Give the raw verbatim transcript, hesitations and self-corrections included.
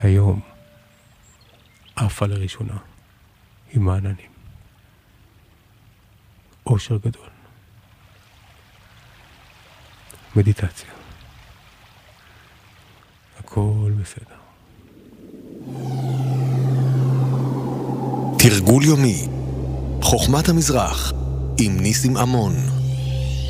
היום עפה לראשונה עם העננים. אושר גדול. מדיטציה. הכל בסדר. תרגול יומי חוכמת המזרח עם ניסים אמון.